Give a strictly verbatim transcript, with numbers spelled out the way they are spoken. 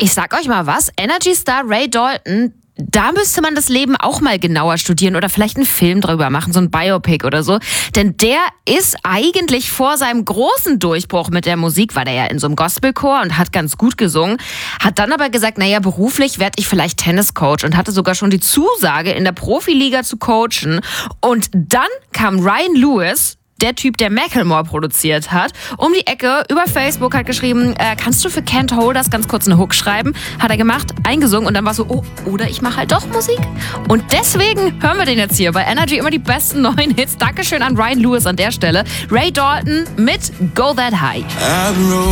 Ich sag euch mal was, Energy-Star Ray Dalton, da müsste man das Leben auch mal genauer studieren oder vielleicht einen Film drüber machen, so ein Biopic oder so. Denn der ist eigentlich vor seinem großen Durchbruch mit der Musik, war der ja in so einem Gospelchor und hat ganz gut gesungen, hat dann aber gesagt, naja, beruflich werde ich vielleicht Tenniscoach und hatte sogar schon die Zusage, in der Profiliga zu coachen. Und dann kam Ryan Lewis, der Typ, der Macklemore produziert hat, um die Ecke über Facebook, hat geschrieben, äh, kannst du für Can't Hold Us ganz kurz eine Hook schreiben? Hat er gemacht, eingesungen und dann war so, oh, oder ich mache halt doch Musik. Und deswegen hören wir den jetzt hier bei Energy, immer die besten neuen Hits. Dankeschön an Ryan Lewis an der Stelle. Ray Dalton mit Go That High.